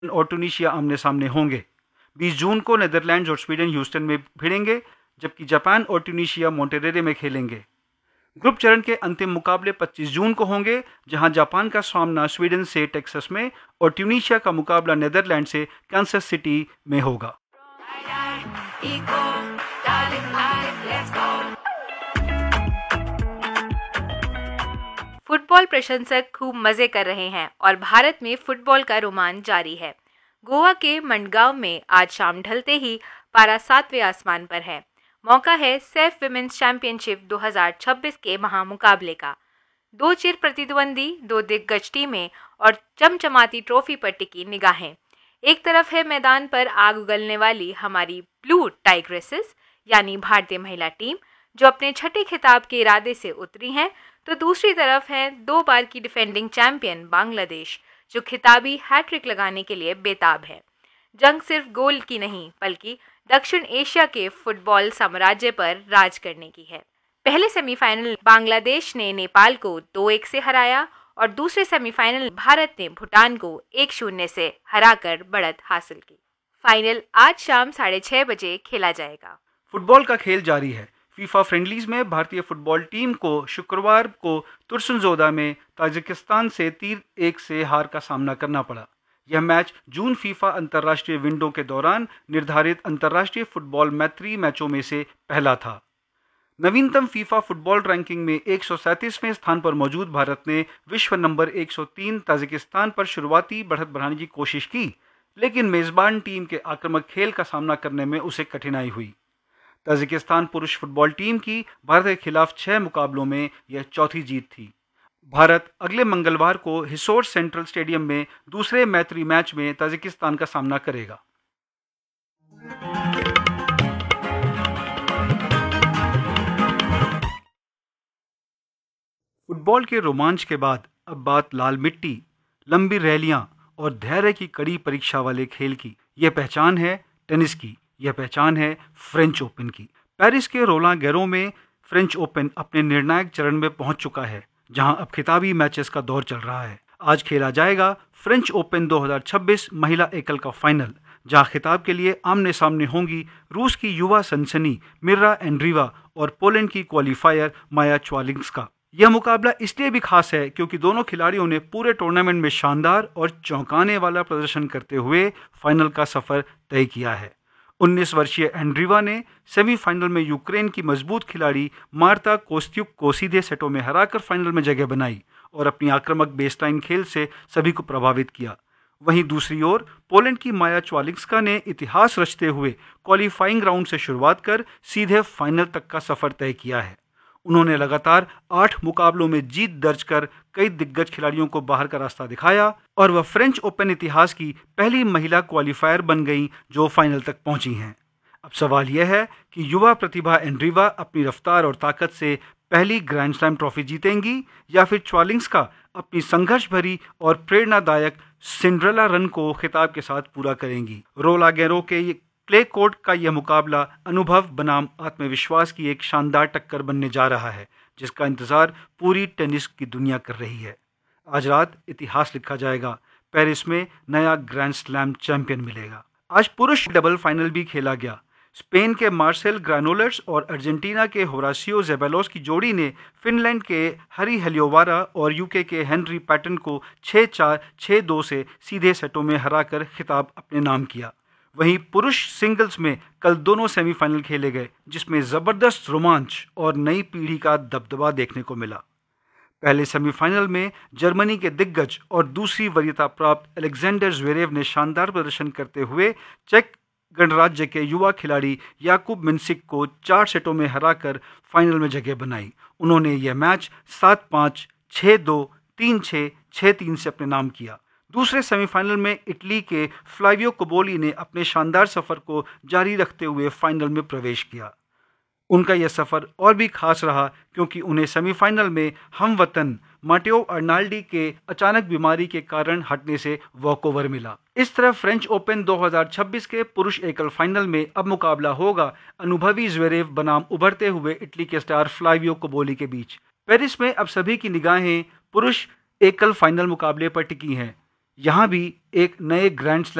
और ट्यूनीशिया आमने सामने होंगे। 20 जून को नीदरलैंड्स और स्वीडन ह्यूस्टन में भिड़ेंगे, जबकि जापान और ट्यूनीशिया मोंटेरेरे में खेलेंगे। ग्रुप चरण के अंतिम मुकाबले 25 जून को होंगे, जहां जापान का सामना स्वीडन से टेक्सास में और ट्यूनीशिया का मुकाबला नीदरलैंड से कांसास सिटी में होगा। फुटबॉल प्रशंसक खूब मजे कर रहे हैं और भारत में फुटबॉल का रोमांच जारी है। गोवा के मंडगांव में आज शाम ढलते ही पारा 7वें आसमान पर है। मौका है सैफ विमेंस चैंपियनशिप 2026 के महामुकाबले का। दो चिर प्रतिद्वंदी, दो दिग्गज टीमें और चमचमाती ट्रॉफी पर टिकी निगाहें। एक तरफ है मैदान पर आग उगलने वाली हमारी ब्लू टाइग्रेसेस यानी भारतीय महिला टीम, जो अपने छठे खिताब के इरादे से उतरी हैं, तो दूसरी तरफ है 2 बार की डिफेंडिंग चैंपियन बांग्लादेश, जो खिताबी हैट्रिक लगाने के लिए बेताब है। जंग सिर्फ गोल की नहीं, बल्कि दक्षिण एशिया के फुटबॉल साम्राज्य पर राज करने की है। पहले सेमीफाइनल बांग्लादेश ने नेपाल को 2-1 से हराया और दूसरे सेमीफाइनल भारत ने भूटान को 1-0 से हराकर बढ़त हासिल की। फाइनल आज शाम 6:30 बजे खेला जाएगा। फुटबॉल का खेल जारी है। फीफा फ्रेंडलीज में भारतीय फुटबॉल टीम को शुक्रवार को तुर्सुनजोदा में ताजिकिस्तान से 3-1 से हार का सामना करना पड़ा। यह मैच जून फीफा अंतर्राष्ट्रीय विंडो के दौरान निर्धारित अंतर्राष्ट्रीय फुटबॉल मैत्री मैचों में से पहला था। नवीनतम फीफा फुटबॉल रैंकिंग में 137वें स्थान पर मौजूद भारत ने विश्व नंबर 103 ताजिकिस्तान पर शुरुआती बढ़त बढ़ाने की कोशिश की, लेकिन मेजबान टीम के आक्रामक खेल का सामना करने में उसे कठिनाई हुई। ताजिकिस्तान पुरुष फुटबॉल टीम की भारत के खिलाफ 6 मुकाबलों में यह चौथी जीत थी। भारत अगले मंगलवार को हिसोर सेंट्रल स्टेडियम में दूसरे मैत्री मैच में ताजिकिस्तान का सामना करेगा। फुटबॉल के रोमांच के बाद अब बात लाल मिट्टी, लंबी रैलियां और धैर्य की कड़ी परीक्षा वाले खेल की। यह पहचान है टेनिस की, यह पहचान है फ्रेंच ओपन की। पेरिस के रोलां गैरों में फ्रेंच ओपन अपने निर्णायक चरण में पहुंच चुका है, जहां अब खिताबी मैचेस का दौर चल रहा है। आज खेला जाएगा फ्रेंच ओपन 2026 महिला एकल का फाइनल, जहां खिताब के लिए आमने सामने होंगी रूस की युवा सनसनी मिर्रा एंड्रीवा और पोलैंड की क्वालिफायर माया च्वालिंस्का। यह मुकाबला इसलिए भी खास है क्योंकि दोनों खिलाड़ियों ने पूरे टूर्नामेंट में शानदार और चौंकाने वाला प्रदर्शन करते हुए फाइनल का सफर तय किया है। 19 वर्षीय एंड्रीवा ने सेमीफाइनल में यूक्रेन की मजबूत खिलाड़ी मार्ता कोस्त्युक को सीधे सेटों में हराकर फाइनल में जगह बनाई और अपनी आक्रामक बेसलाइन खेल से सभी को प्रभावित किया। वहीं दूसरी ओर पोलैंड की माया च्वालिंस्का ने इतिहास रचते हुए क्वालिफाइंग राउंड से शुरुआत कर सीधे फाइनल तक का सफर तय किया है। उन्होंने लगातार 8 मुकाबलों में जीत दर्ज कर कई दिग्गज खिलाड़ियों को बाहर का रास्ता दिखाया और वह फ्रेंच ओपन इतिहास की पहली महिला क्वालिफायर बन गईं जो फाइनल तक पहुंची हैं। अब सवाल यह है कि युवा प्रतिभा एंड्रीवा अपनी रफ्तार और ताकत से पहली ग्रैंड स्लैम ट्रॉफी जीतेंगी या फिर च्वालिंस्का अपनी संघर्ष भरी और प्रेरणादायक सिंड्रेला रन को खिताब के साथ पूरा करेंगी। रोलां गैरों के क्ले कोर्ट का यह मुकाबला अनुभव बनाम आत्मविश्वास की एक शानदार टक्कर बनने जा रहा है, जिसका इंतजार पूरी टेनिस की दुनिया कर रही है। आज रात इतिहास लिखा जाएगा, पेरिस में नया ग्रैंड स्लैम चैंपियन मिलेगा। आज पुरुष डबल फाइनल भी खेला गया। स्पेन के मार्सेल ग्रानोलर्स और अर्जेंटीना के होरासियो ज़ेबालोस की जोड़ी ने फिनलैंड के हरी हेलियोवारा और यूके के हेनरी पैटन को 6-4, 6-2 से सीधे सेटों में हराकर खिताब अपने नाम किया। वहीं पुरुष सिंगल्स में कल दोनों सेमीफाइनल खेले गए, जिसमें जबरदस्त रोमांच और नई पीढ़ी का दबदबा देखने को मिला। पहले सेमीफाइनल में जर्मनी के दिग्गज और दूसरी वरीयता प्राप्त अलेक्जेंडर ज़्वेरेव ने शानदार प्रदर्शन करते हुए चेक गणराज्य के युवा खिलाड़ी याकूब मिन्सिक को 4 सेटों में हराकर फाइनल में जगह बनाई। उन्होंने यह मैच 7-5, 6-2, 3-6, 6-3 से अपने नाम किया। दूसरे सेमीफाइनल में इटली के फ्लावियो कोबोली ने अपने शानदार सफर को जारी रखते हुए फाइनल में प्रवेश किया। उनका यह सफर और भी खास रहा क्योंकि उन्हें सेमीफाइनल में हमवतन माटेओ अर्नाल्डी के अचानक बीमारी के कारण हटने से वॉकओवर मिला। इस तरह फ्रेंच ओपन 2026 के पुरुष एकल फाइनल में अब मुकाबला होगा अनुभवी ज़्वेरेव बनाम उभरते हुए इटली के स्टार फ्लावियो कोबोली के बीच। पेरिस में अब सभी की निगाहें पुरुष एकल फाइनल मुकाबले पर टिकी हैं। यहाँ भी एक नए ग्रैंड